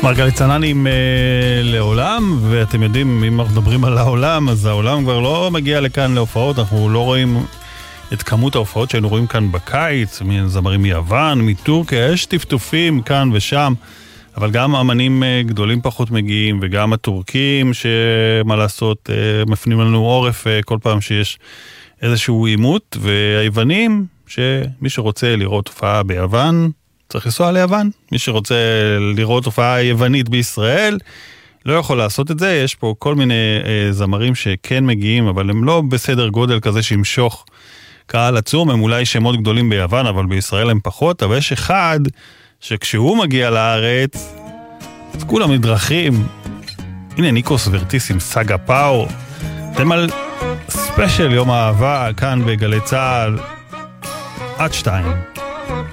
מרגלית צנני עם לעולם, ואתם יודעים, אם אנחנו מדברים על העולם, אז העולם כבר לא מגיע לכאן להופעות, אנחנו לא רואים את כמות ההופעות שהיינו רואים כאן בקיץ, זמרים מיוון, מטורקיה, יש טפטופים כאן ושם, אבל גם אמנים גדולים פחות מגיעים, וגם הטורקים, שמה לעשות, מפנים לנו עורף כל פעם שיש איזשהו עימות, והיוונים, שמי שרוצה לראות הופעה ביוון, צריך לנסוע ליוון. מי שרוצה לראות הופעה יוונית בישראל, לא יכול לעשות את זה. יש פה כל מיני זמרים שכן מגיעים, אבל הם לא בסדר גודל כזה שימשוך קהל עצום. הם אולי שמות גדולים ביוון, אבל בישראל הם פחות. אבל יש אחד שכשהוא מגיע לארץ, אז כולם מדרכים. הנה ניקוס ורטיס עם סגה פאו. אתם על ספיישל יום האהבה כאן בגלי צהל. עד 2.